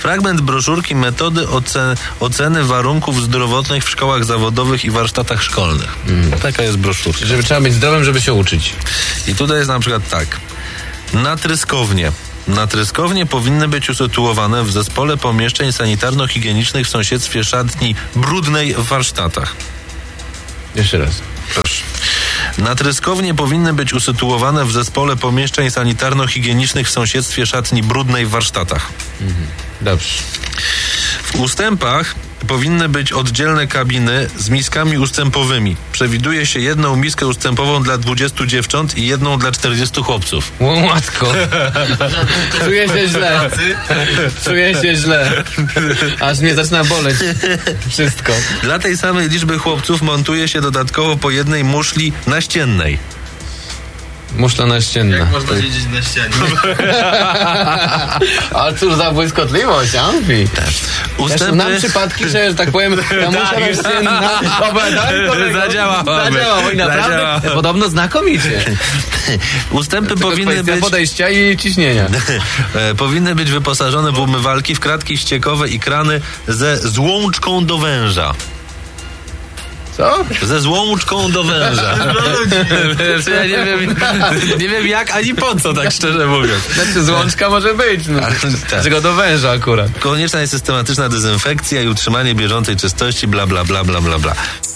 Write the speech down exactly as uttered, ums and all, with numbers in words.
Fragment broszurki metody ocen- oceny warunków zdrowotnych w szkołach zawodowych i warsztatach szkolnych. Mm. Taka jest broszurka. Żeby trzeba być zdrowym, żeby się uczyć. I tutaj jest na przykład tak. Natryskownie. Natryskownie powinny być usytuowane w zespole pomieszczeń sanitarno-higienicznych w sąsiedztwie szatni brudnej w warsztatach. Jeszcze raz. Proszę. Natryskownie powinny być usytuowane w zespole pomieszczeń sanitarno-higienicznych w sąsiedztwie szatni brudnej w warsztatach. Mhm. Dobrze. W ustępach powinny być oddzielne kabiny z miskami ustępowymi. Przewiduje się jedną miskę ustępową dla dwudziestu dziewcząt i jedną dla czterdziestu chłopców. O matko. Czuję się źle. Czuję się źle. Aż mnie zaczyna boleć wszystko. Dla tej samej liczby chłopców montuje się dodatkowo po jednej muszli naściennej. Muszla naścienna. Jak można siedzieć na ścianie? Ale cóż za błyskotliwość, Amfi. Ustępy... Znam przypadki, że, że tak powiem, ta muszla naścienna zadziałała. Zadziałała i naprawdę Zadziałała. podobno znakomicie. Ustępy Tylko powinny być... podejścia i ciśnienia. powinny być wyposażone w umywalki, w kratki ściekowe i krany ze złączką do węża. Co? Ze złączką do węża. Ja nie wiem, nie wiem jak ani po co, tak szczerze mówiąc. Znaczy złączka może być, no. Dlaczego do węża akurat? Konieczna jest systematyczna dezynfekcja i utrzymanie bieżącej czystości, bla bla bla bla bla bla.